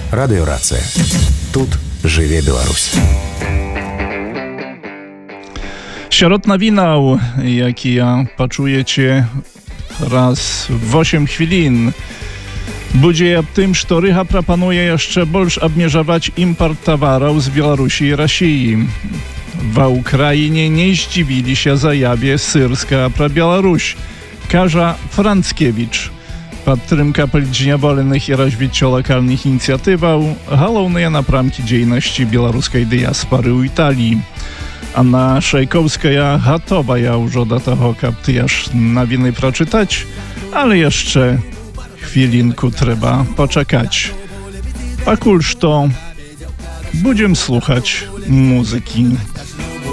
Радыёрацыя. Тут жыве Беларусь. Сярод навінаў, якія пачуеце раз в 8 хвілін, будзе аб тым, што Рыга прапануе яшчэ больш абмежаваць імпарт тавараў з Беларусі і Расіі. Ва Ўкраіне не здзівіліся заяве Сырска пра Беларусь, кажа Францкевіч. Падтрымка палітзняволеных і развіццё лакальных ініцыятываў – галоўныя напрамкі дзейнасці беларускай дыяспары ў Італіі. Anna Szejkowska gotowa już do tego, kab ty aż nawiny przeczytać, ale jeszcze chwilinku trzeba poczekać. Pakulż to będziemy słuchać muzyki.